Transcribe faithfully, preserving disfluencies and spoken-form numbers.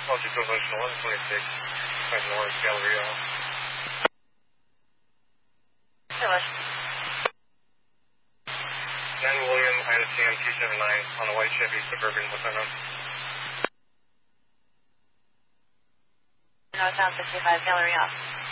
Altitude Ocean eleven twenty-six, five North Galleria. Hello. nine William, I N C M two seven nine on a white Chevy Suburban, what's that on? Northbound sixty-five Galleria.